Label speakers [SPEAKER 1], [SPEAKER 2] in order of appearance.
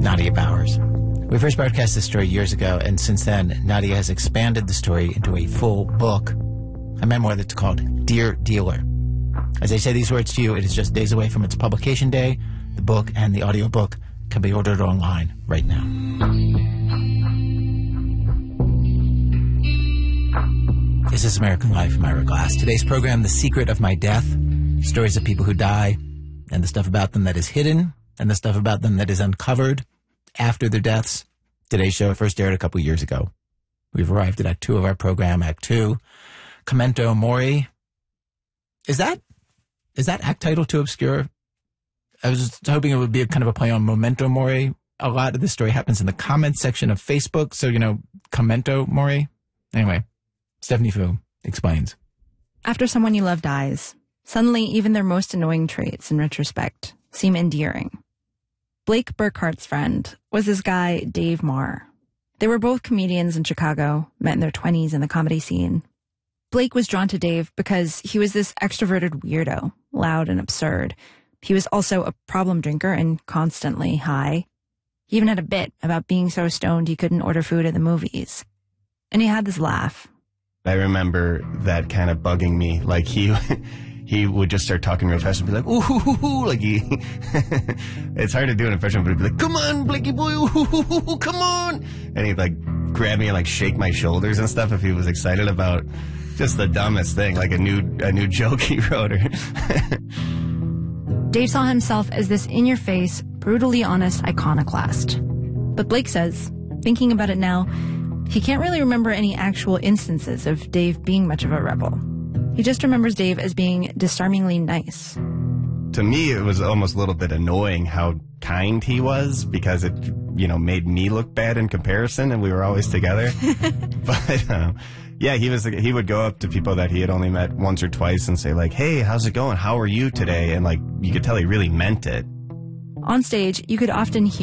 [SPEAKER 1] Nadia Bowers. We first broadcast this story years ago, and since then, Nadia has expanded the story into a full book, a memoir that's called Dear Dealer. As I say these words to you, it is just days away from its publication day. The book and the audiobook can be ordered online right now. This is American Life. I'm Ira Glass. Today's program, The Secret of My Death. Stories of people who die, and the stuff about them that is hidden, and the stuff about them that is uncovered after their deaths. Today's show first aired a couple years ago. We've arrived at Act 2 of our program, Act 2. Memento Mori. Is that act title too obscure? I was just hoping it would be a kind of a play on Memento Mori. A lot of this story happens in the comments section of Facebook, so, Memento Mori. Anyway, Stephanie Fu explains.
[SPEAKER 2] After someone you love dies, suddenly even their most annoying traits, in retrospect, seem endearing. Blake Burkhart's friend was this guy, Dave Marr. They were both comedians in Chicago, met in their 20s in the comedy scene. Blake was drawn to Dave because he was this extroverted weirdo, loud and absurd. He was also a problem drinker and constantly high. He even had a bit about being so stoned he couldn't order food at the movies. And he had this laugh.
[SPEAKER 3] I remember that kind of bugging me. Like he would just start talking real fast and be like, ooh, hoo, hoo, hoo. Like it's hard to do an impression, but he'd be like, come on, Blakey boy, ooh, hoo, hoo, hoo, come on. And he'd grab me and shake my shoulders and stuff if he was excited about just the dumbest thing, like a new joke he wrote.
[SPEAKER 2] Dave saw himself as this in-your-face, brutally honest iconoclast. But Blake says, thinking about it now, he can't really remember any actual instances of Dave being much of a rebel. He just remembers Dave as being disarmingly nice.
[SPEAKER 3] To me, it was almost a little bit annoying how kind he was because it, made me look bad in comparison, and we were always together. But, yeah, he would go up to people that he had only met once or twice and say, hey, how's it going? How are you today? And, you could tell he really meant it.
[SPEAKER 2] On stage, you could often hear